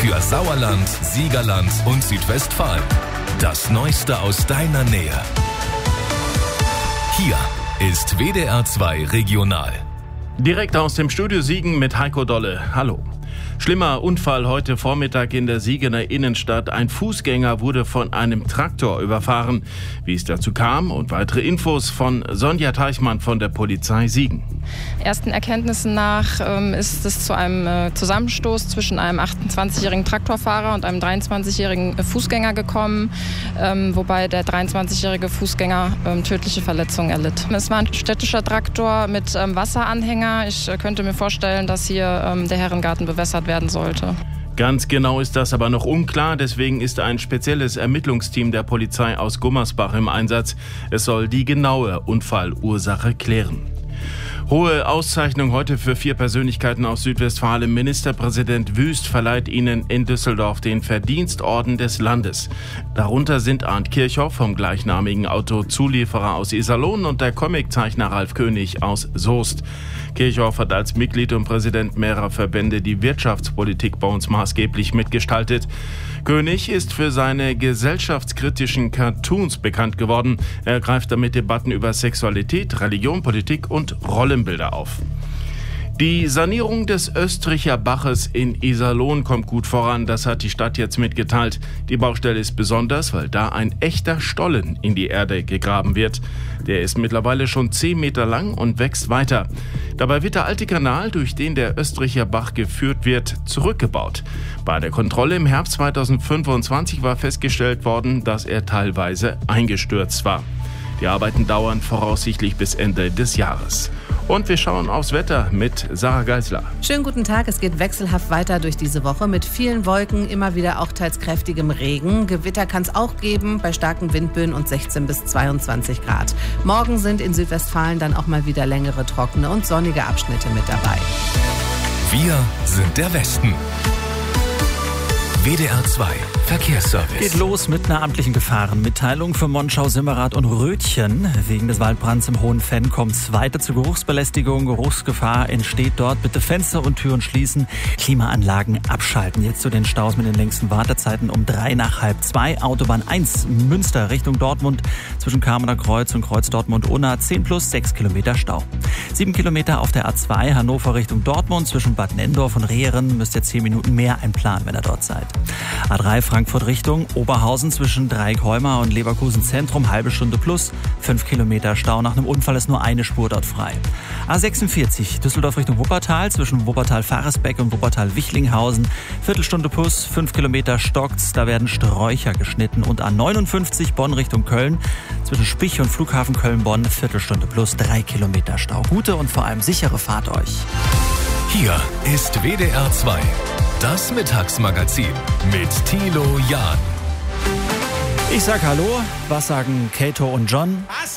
Für Sauerland, Siegerland und Südwestfalen. Das Neueste aus deiner Nähe. Hier ist WDR 2 Regional. Direkt aus dem Studio Siegen mit Heiko Dolle. Hallo. Schlimmer Unfall heute Vormittag in der Siegener Innenstadt. Ein Fußgänger wurde von einem Traktor überfahren. Wie es dazu kam und weitere Infos von Sonja Teichmann von der Polizei Siegen. Ersten Erkenntnissen nach ist es zu einem Zusammenstoß zwischen einem 28-jährigen Traktorfahrer und einem 23-jährigen Fußgänger gekommen, wobei der 23-jährige Fußgänger tödliche Verletzungen erlitt. Es war ein städtischer Traktor mit Wasseranhänger. Ich könnte mir vorstellen, dass hier der Herrengarten bewässert werden sollte. Ganz genau ist das aber noch unklar, deswegen ist ein spezielles Ermittlungsteam der Polizei aus Gummersbach im Einsatz. Es soll die genaue Unfallursache klären. Hohe Auszeichnung heute für 4 Persönlichkeiten aus Südwestfalen. Ministerpräsident Wüst verleiht ihnen in Düsseldorf den Verdienstorden des Landes. Darunter sind Arndt Kirchhoff vom gleichnamigen Autozulieferer aus Iserlohn und der Comiczeichner Ralf König aus Soest. Kirchhoff hat als Mitglied und Präsident mehrerer Verbände die Wirtschaftspolitik bei uns maßgeblich mitgestaltet. König ist für seine gesellschaftskritischen Cartoons bekannt geworden. Er greift damit Debatten über Sexualität, Religion, Politik und Rollenbilder auf. Die Sanierung des Östricher Baches in Iserlohn kommt gut voran, das hat die Stadt jetzt mitgeteilt. Die Baustelle ist besonders, weil da ein echter Stollen in die Erde gegraben wird. Der ist mittlerweile schon 10 Meter lang und wächst weiter. Dabei wird der alte Kanal, durch den der Östricher Bach geführt wird, zurückgebaut. Bei der Kontrolle im Herbst 2025 war festgestellt worden, dass er teilweise eingestürzt war. Die Arbeiten dauern voraussichtlich bis Ende des Jahres. Und wir schauen aufs Wetter mit Sarah Geisler. Schönen guten Tag, es geht wechselhaft weiter durch diese Woche mit vielen Wolken, immer wieder auch teils kräftigem Regen. Gewitter kann es auch geben bei starken Windböen und 16 bis 22 Grad. Morgen sind in Südwestfalen dann auch mal wieder längere, trockene und sonnige Abschnitte mit dabei. Wir sind der Westen. WDR 2 Verkehrsservice. Geht los mit einer amtlichen Gefahrenmitteilung für Monschau, Simmerath und Rötchen. Wegen des Waldbrands im Hohen Fenn kommt es weiter zu Geruchsbelästigung. Geruchsgefahr entsteht dort. Bitte Fenster und Türen schließen, Klimaanlagen abschalten. Jetzt zu den Staus mit den längsten Wartezeiten um 3 nach halb 2. Autobahn 1 Münster Richtung Dortmund zwischen Kamener Kreuz und Kreuz Dortmund-Unna 10 plus 6 Kilometer Stau. 7 Kilometer auf der A2 Hannover Richtung Dortmund zwischen Bad Nenndorf und Rehren. Müsst ihr 10 Minuten mehr einplanen, wenn ihr dort seid. A3 Frankfurt Richtung Oberhausen zwischen Dreieck-Heumar und Leverkusen Zentrum, halbe Stunde plus, 5 Kilometer Stau. Nach einem Unfall ist nur eine Spur dort frei. A46 Düsseldorf Richtung Wuppertal zwischen Wuppertal-Faresbeck und Wuppertal-Wichlinghausen, Viertelstunde plus, 5 Kilometer stockt's, da werden Sträucher geschnitten. Und A59 Bonn Richtung Köln zwischen Spich und Flughafen Köln-Bonn, Viertelstunde plus, 3 Kilometer Stau. Gute und vor allem sichere Fahrt euch. Hier ist WDR 2. Das Mittagsmagazin mit Thilo Jahn. Ich sag Hallo, was sagen Kato und John?